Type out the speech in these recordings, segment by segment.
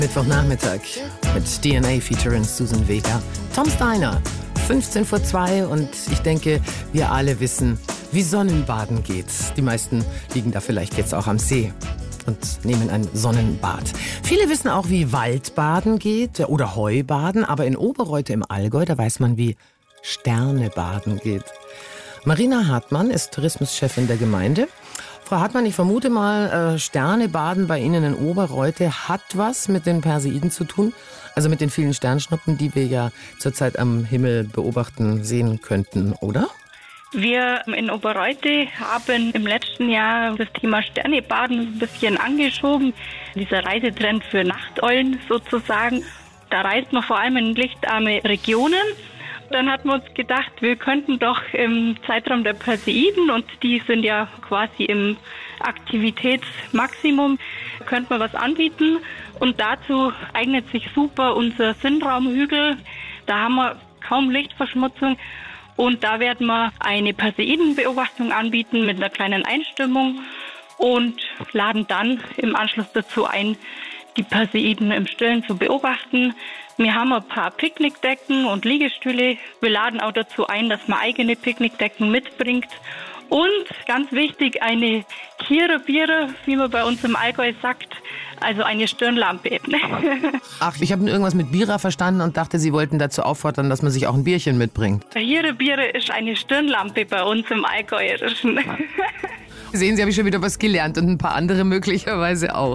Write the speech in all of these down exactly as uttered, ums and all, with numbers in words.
Mittwochnachmittag mit D N A featuring Susan Vega. Tom Steiner, fünfzehn vor zwei und ich denke, wir alle wissen, wie Sonnenbaden geht. Die meisten liegen da vielleicht jetzt auch am See und nehmen ein Sonnenbad. Viele wissen auch, wie Waldbaden geht oder Heubaden, aber in Oberreute im Allgäu, da weiß man, wie Sternebaden geht. Marina Hartmann ist Tourismuschefin der Gemeinde. Frau Hartmann, ich vermute mal, Sternebaden bei Ihnen in Oberreute hat was mit den Perseiden zu tun? Also mit den vielen Sternschnuppen, die wir ja zurzeit am Himmel beobachten, sehen könnten, oder? Wir in Oberreute haben im letzten Jahr das Thema Sternebaden ein bisschen angeschoben. Dieser Reisetrend für Nachteulen sozusagen. Da reist man vor allem in lichtarme Regionen. Dann hatten wir uns gedacht, wir könnten doch im Zeitraum der Perseiden, und die sind ja quasi im Aktivitätsmaximum, könnten wir was anbieten. Und dazu eignet sich super unser Sinnraumhügel. Da haben wir kaum Lichtverschmutzung. Und da werden wir eine Perseidenbeobachtung anbieten mit einer kleinen Einstimmung und laden dann im Anschluss dazu ein, die Perseiden im Stillen zu beobachten. Wir haben ein paar Picknickdecken und Liegestühle. Wir laden auch dazu ein, dass man eigene Picknickdecken mitbringt. Und ganz wichtig, eine Kierer-Bierer, wie man bei uns im Allgäu sagt, also eine Stirnlampe. Ach, ich habe irgendwas mit Bierer verstanden und dachte, Sie wollten dazu auffordern, dass man sich auch ein Bierchen mitbringt. Kierer-Bierer ist eine Stirnlampe bei uns im Allgäuerischen. Sehen Sie, habe ich schon wieder was gelernt und ein paar andere möglicherweise auch.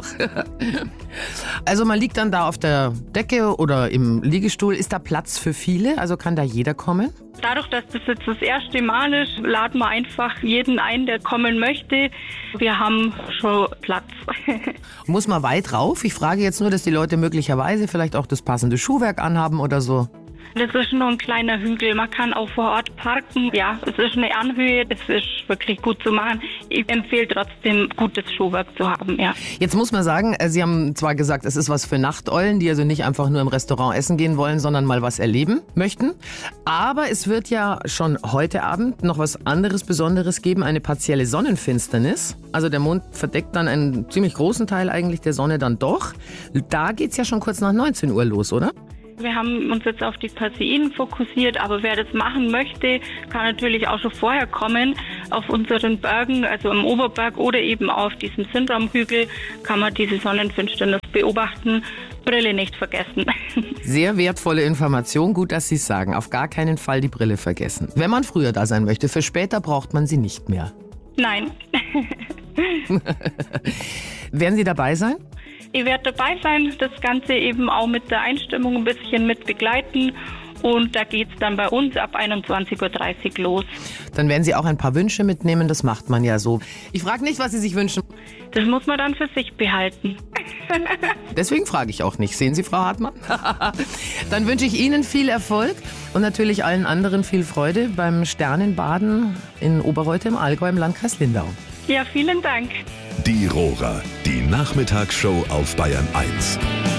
Also man liegt dann da auf der Decke oder im Liegestuhl. Ist da Platz für viele? Also kann da jeder kommen? Dadurch, dass das jetzt das erste Mal ist, laden wir einfach jeden ein, der kommen möchte. Wir haben schon Platz. Muss man weit rauf? Ich frage jetzt nur, dass die Leute möglicherweise vielleicht auch das passende Schuhwerk anhaben oder so. Das ist nur ein kleiner Hügel. Man kann auch vor Ort parken. Ja, es ist eine Anhöhe. Es ist wirklich gut zu machen. Ich empfehle trotzdem, gutes Schuhwerk zu haben, ja. Jetzt muss man sagen, Sie haben zwar gesagt, es ist was für Nachteulen, die also nicht einfach nur im Restaurant essen gehen wollen, sondern mal was erleben möchten. Aber es wird ja schon heute Abend noch was anderes Besonderes geben, eine partielle Sonnenfinsternis. Also der Mond verdeckt dann einen ziemlich großen Teil eigentlich der Sonne dann doch. Da geht's ja schon kurz nach neunzehn Uhr los, oder? Wir haben uns jetzt auf die Perseiden fokussiert, aber wer das machen möchte, kann natürlich auch schon vorher kommen. Auf unseren Bergen, also am Oberberg oder eben auf diesem Sinnraumhügel, kann man diese Sonnenfinsternis beobachten. Brille nicht vergessen. Sehr wertvolle Information, gut, dass Sie es sagen. Auf gar keinen Fall die Brille vergessen. Wenn man früher da sein möchte, für später braucht man sie nicht mehr. Nein. Werden Sie dabei sein? Ich werde dabei sein, das Ganze eben auch mit der Einstimmung ein bisschen mit begleiten. Und da geht es dann bei uns ab einundzwanzig Uhr dreißig los. Dann werden Sie auch ein paar Wünsche mitnehmen, das macht man ja so. Ich frage nicht, was Sie sich wünschen. Das muss man dann für sich behalten. Deswegen frage ich auch nicht. Sehen Sie, Frau Hartmann? Dann wünsche ich Ihnen viel Erfolg und natürlich allen anderen viel Freude beim Sternenbaden in Oberreute im Allgäu im Landkreis Lindau. Ja, vielen Dank. Die Rohrer, die Nachmittagsshow auf Bayern eins.